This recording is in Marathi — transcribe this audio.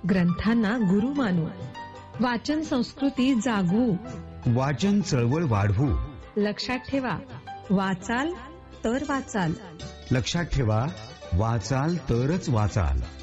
ग्रंथांना गुरु मानू, वाचन संस्कृती जागवू, वाचन चळवळ वाढवू. लक्षात ठेवा, वाचाल तर वाचाल. लक्षात ठेवा, वाचाल तरच वाचाल.